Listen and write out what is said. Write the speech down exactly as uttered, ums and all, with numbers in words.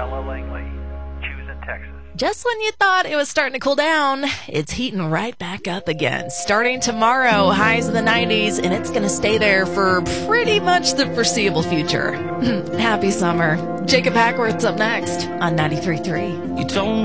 Ella Langley, Choosing Texas. Just when you thought it was starting to cool down, it's heating right back up again. Starting tomorrow, highs in the nineties, and it's going to stay there for pretty much the foreseeable future. Happy summer. Jacob Hackworth's up next on ninety-three point three. You told me